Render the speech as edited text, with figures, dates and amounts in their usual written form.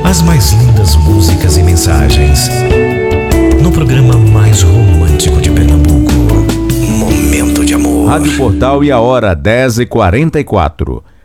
as mais lindas músicas e mensagens. No programa mais romântico de Pernambuco, Momento de Amor. Rádio Portal e a hora 10h44.